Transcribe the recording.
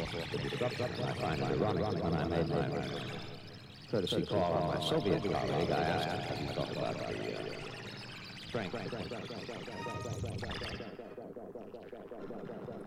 forces to disrupt it. I find it ironic when I made my courtesy call on my Soviet colleague, I asked him what he thought about the strength